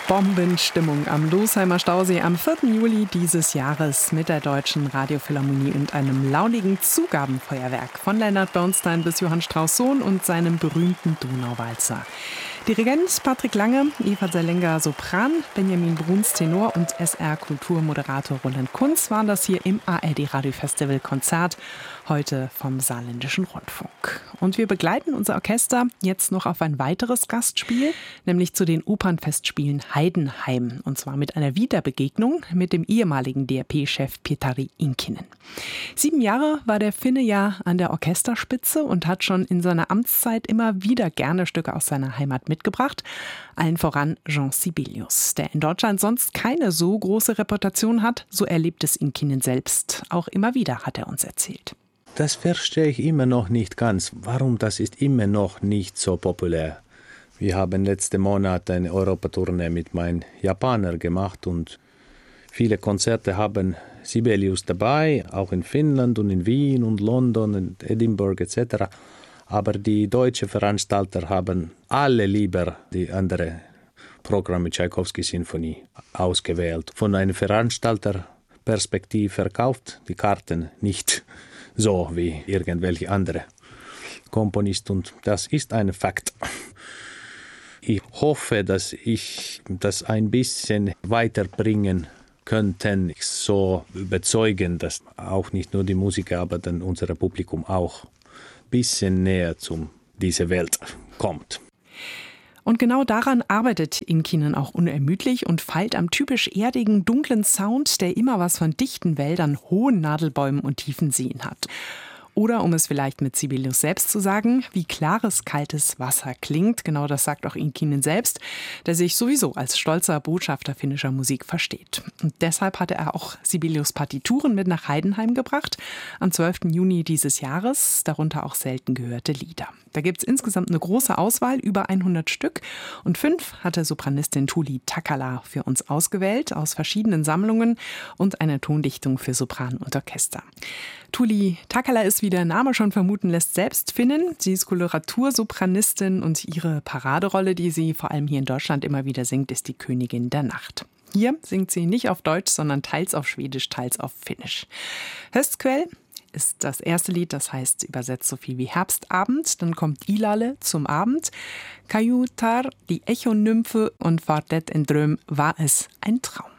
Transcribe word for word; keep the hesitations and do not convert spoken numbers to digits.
Bombenstimmung am Losheimer Stausee am vierten Juli dieses Jahres mit der Deutschen Radiophilharmonie und einem launigen Zugabenfeuerwerk von Leonard Bernstein bis Johann Strauss Sohn und seinem berühmten Donauwalzer. Dirigent Patrick Lange, Eva Sellenger Sopran, Benjamin Bruns Tenor und S R-Kulturmoderator Roland Kunz waren das hier im A R D-Radio-Festival-Konzert, heute vom Saarländischen Rundfunk. Und wir begleiten unser Orchester jetzt noch auf ein weiteres Gastspiel, nämlich zu den Opernfestspielen Heidenheim, und zwar mit einer Wiederbegegnung mit dem ehemaligen D R P-Chef Pietari Inkinen. Sieben Jahre war der Finne ja an der Orchesterspitze und hat schon in seiner Amtszeit immer wieder gerne Stücke aus seiner Heimat mitgebracht, allen voran Jean Sibelius, der in Deutschland sonst keine so große Reputation hat, so erlebt es Inkinen selbst. Auch immer wieder hat er uns erzählt. Das verstehe ich immer noch nicht ganz. Warum das ist immer noch nicht so populär? Wir haben letzten Monat eine Europatournee mit meinen Japanern gemacht und viele Konzerte haben Sibelius dabei, auch in Finnland und in Wien und London und Edinburgh et cetera. Aber die deutschen Veranstalter haben alle lieber die andere Programme Tschaikowski-Sinfonie ausgewählt. Von einer Veranstalterperspektive verkauft die Karten nicht so wie irgendwelche andere Komponist, und das ist ein Fakt. Ich hoffe, dass ich das ein bisschen weiterbringen könnte, so überzeugen, dass auch nicht nur die Musiker, aber dann unser Publikum auch ein bisschen näher zu dieser Welt kommt. Und genau daran arbeitet Inkinen auch unermüdlich und feilt am typisch erdigen, dunklen Sound, der immer was von dichten Wäldern, hohen Nadelbäumen und tiefen Seen hat. Oder, um es vielleicht mit Sibelius selbst zu sagen, wie klares, kaltes Wasser klingt. Genau das sagt auch Inkinen selbst, der sich sowieso als stolzer Botschafter finnischer Musik versteht. Und deshalb hatte er auch Sibelius Partituren mit nach Heidenheim gebracht, am zwölften Juni dieses Jahres, darunter auch selten gehörte Lieder. Da gibt es insgesamt eine große Auswahl, über hundert Stück. Und fünf hatte Sopranistin Tuuli Takala für uns ausgewählt, aus verschiedenen Sammlungen und einer Tondichtung für Sopran und Orchester. Tuuli Takala ist, wie der Name schon vermuten lässt, selbst Finnin. Sie ist Koloratursopranistin und ihre Paraderolle, die sie vor allem hier in Deutschland immer wieder singt, ist die Königin der Nacht. Hier singt sie nicht auf Deutsch, sondern teils auf Schwedisch, teils auf Finnisch. Höstquell ist das erste Lied, das heißt übersetzt so viel wie Herbstabend. Dann kommt Ilale zum Abend. Kajutar, die Echonymphe und Vardet en Dröm war es ein Traum.